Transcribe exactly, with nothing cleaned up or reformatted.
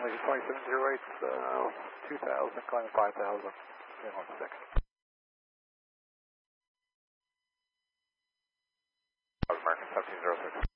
Lady twenty-seven zero eight, uh, two thousand, climbing five thousand, one six. American seventeen zero six.